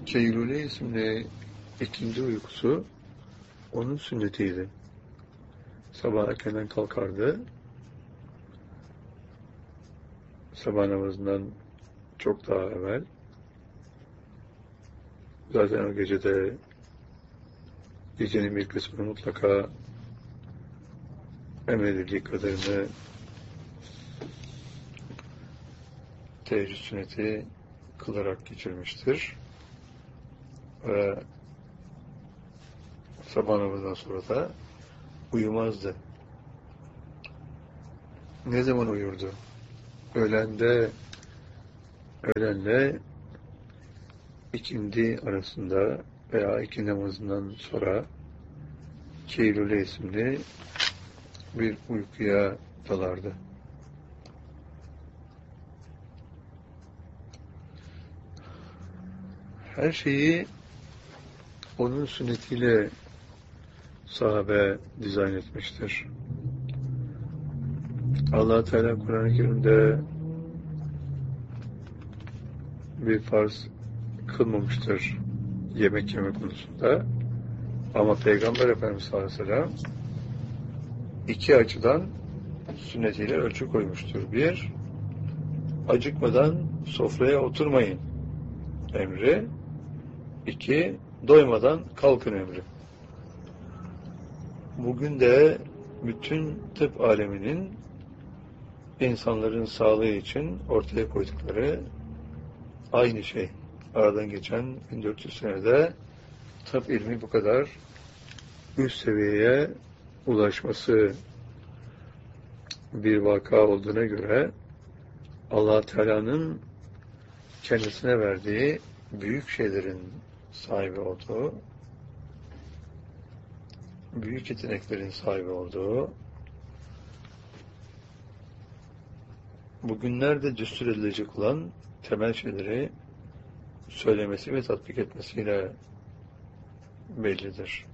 Keylule isimli ikinci uykusu onun sünnetiydi. Sabah erkenden kalkardı. Sabah namazından çok daha evvel. Zaten o gecede gecenin bir kısmını mutlaka emredildiği kadarını teheccüd sünneti kılarak geçirmiştir. Ve sabah namazından sonra da uyumazdı. Ne zaman uyurdu? Öğlenle ikindi arasında veya ikindi namazından sonra Keylule isimli bir uykuya dalardı. Her şeyi onun sünnetiyle sahabe dizayn etmiştir. Allah Teala Kur'an-ı Kerim'de bir farz kılmamıştır yemek yeme konusunda. Ama Peygamber Efendimiz sallallahu aleyhi ve sellem iki açıdan sünnetiyle ölçü koymuştur. Bir, acıkmadan sofraya oturmayın emri. İki, doymadan kalkın emri. Bugün de bütün tıp aleminin insanların sağlığı için ortaya koydukları aynı şey. Aradan geçen 1400 senede tıp ilmi bu kadar üst seviyeye ulaşması bir vaka olduğuna göre Allah Teala'nın kendisine verdiği büyük şeylerin sahibi olduğu, büyük yeteneklerin sahibi olduğu, bugünlerde düstur edilecek olan temel şeyleri söylemesi ve tatbik etmesiyle bellidir.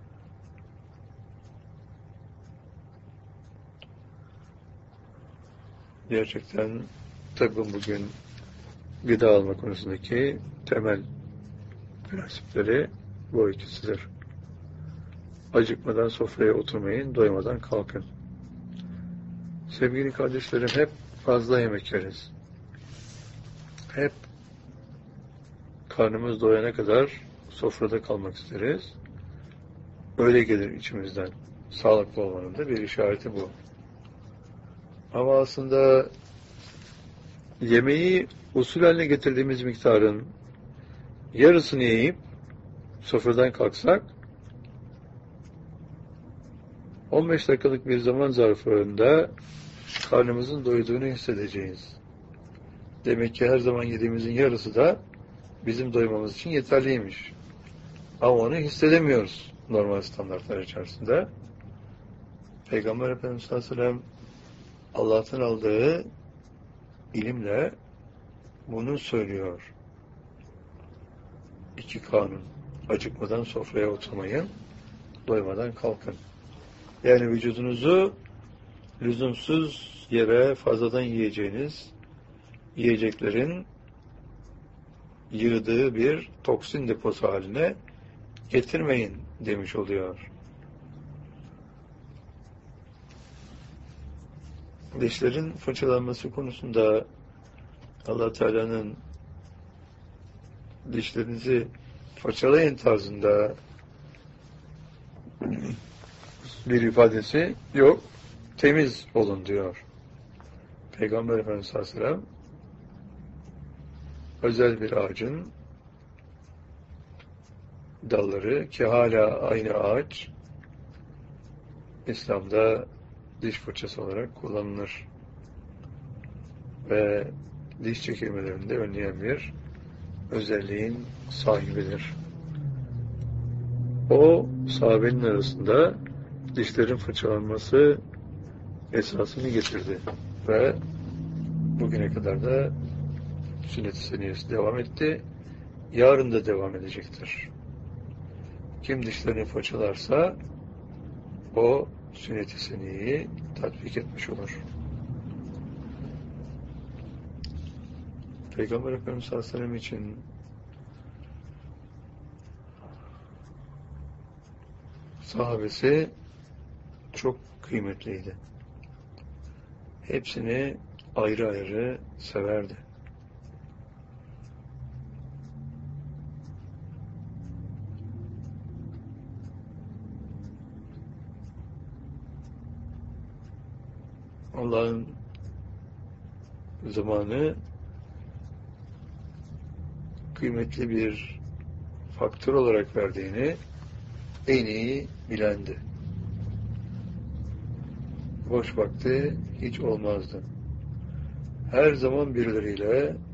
Gerçekten tıbbın bugün gıda alma konusundaki temel prensipleri bu ikisidir. Acıkmadan sofraya oturmayın, doymadan kalkın. Sevgili kardeşlerim, hep fazla yemek yeriz. Hep karnımız doyana kadar sofrada kalmak isteriz. Öyle gelir içimizden. Sağlıklı olmanın da bir işareti bu. Ama aslında yemeği usul haline getirdiğimiz miktarın yarısını yiyip sofradan kalksak 15 dakikalık bir zaman zarfında karnımızın doyduğunu hissedeceğiz. Demek ki her zaman yediğimizin yarısı da bizim doymamız için yeterliymiş. Ama onu hissedemiyoruz normal standartlar içerisinde. Peygamber Efendimiz sallallahu aleyhi ve sellem Allah'tan aldığı ilimle bunu söylüyor. İki kanun. Acıkmadan sofraya oturmayın, doymadan kalkın. Yani vücudunuzu lüzumsuz yere fazladan yiyeceğiniz yiyeceklerin yığdığı bir toksin deposu haline getirmeyin demiş oluyor. Dişlerin fırçalanması konusunda Allah Teala'nın dişlerinizi fırçalayın tarzında bir ifadesi yok. Temiz olun diyor. Peygamber Efendimiz sallallahu aleyhi ve sellem özel bir ağacın dalları ki hala aynı ağaç İslam'da diş fırçası olarak kullanılır. Ve diş çekilmelerini de önleyen bir özelliğin sahibidir. O sahabenin arasında dişlerin fırçalanması esasını getirdi. Ve bugüne kadar da sünnet-i seniyesi devam etti. Yarın da devam edecektir. Kim dişlerini fırçalarsa o sünnet-i seniyeyi tatbik etmiş olur. Peygamber Efendimiz sallallahu aleyhi ve sellem için sahabesi çok kıymetliydi. Hepsini ayrı ayrı severdi. Allah'ın zamanı kıymetli bir faktör olarak verdiğini en iyi bilendi. Boş vakti hiç olmazdı. Her zaman birileriyle